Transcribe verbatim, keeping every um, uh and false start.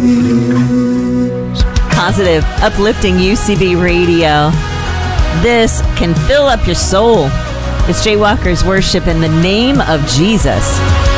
Positive, uplifting U C B radio. This can fill up your soul. It's Jay Walker's Worship in the Name of Jesus.